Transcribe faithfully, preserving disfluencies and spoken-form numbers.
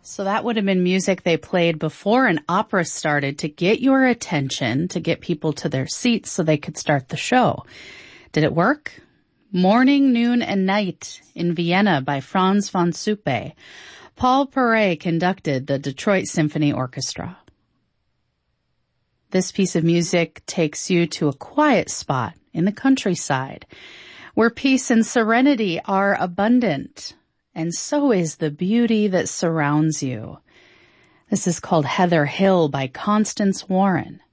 So that would have been music they played before an opera started to get your attention, to get people to their seats so they could start the show. Did it work? Morning, Noon, and Night in Vienna by Franz von Suppe. Paul Paray conducted the Detroit Symphony Orchestra. This piece of music takes you to a quiet spot in the countryside where peace and serenity are abundant, and so is the beauty that surrounds you. This is called Heather Hill by Constance Warren.